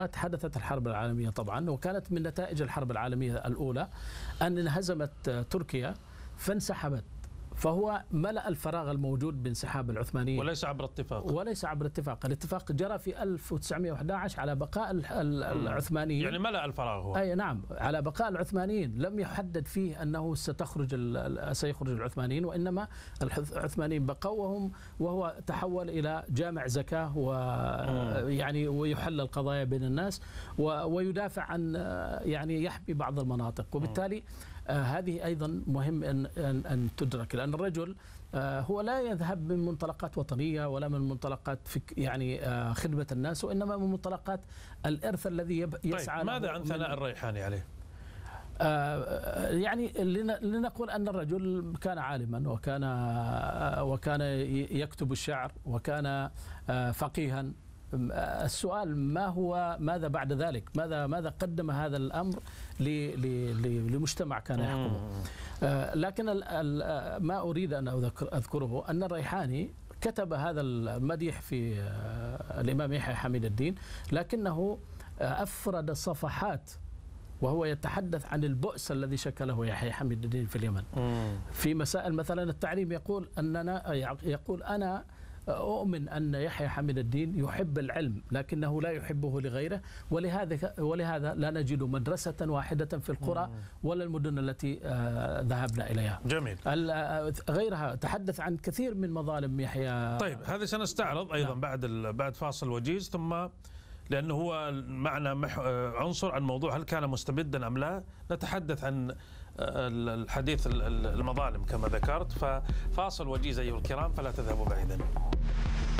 حدثت الحرب العالمية طبعا، وكانت من نتائج الحرب العالمية الأولى أن انهزمت تركيا فانسحبت، فهو ملأ الفراغ الموجود بانسحاب العثمانيين وليس عبر اتفاق. وليس عبر اتفاق. الاتفاق جرى في 1911 على بقاء العثمانيين، يعني ملأ الفراغ هو. أي نعم، على بقاء العثمانيين، لم يحدد فيه أنه سيخرج العثمانيين، وإنما العثمانيين بقوا وهو تحول إلى جامع زكاة ويعني ويحل القضايا بين الناس ويدافع عن يعني يحمي بعض المناطق، وبالتالي هذه أيضا مهم أن تدرك، لأن الرجل هو لا يذهب من منطلقات وطنية ولا من منطلقات يعني خدمة الناس، وإنما من منطلقات الإرث الذي يسعى. طيب ماذا عن ثناء الريحاني عليه؟ يعني لنقول أن الرجل كان عالما وكان يكتب الشعر وكان فقيها. السؤال ماذا بعد ذلك؟ ماذا قدم هذا الأمر لمجتمع كان يحكمه؟ لكن ما أريد أن أذكره أن الريحاني كتب هذا المديح في الإمام يحيى حميد الدين، لكنه أفرد صفحات وهو يتحدث عن البؤس الذي شكله يحيى حميد الدين في اليمن في مسائل مثلا التعليم. يقول أنا أؤمن أن يحيى حميد الدين يحب العلم لكنه لا يحبه لغيره، ولهذا لا نجد مدرسة واحدة في القرى ولا المدن التي ذهبنا إليها. جميل. غيرها تحدث عن كثير من مظالم يحيى. طيب هذا سنستعرض أيضا بعد فاصل وجيز، ثم لأنه هو معنا عنصر عن موضوع هل كان مستبدا أم لا، نتحدث عن الحديث المظالم كما ذكرت. ففاصل وجيز أيها الكرام، فلا تذهبوا بعيدا.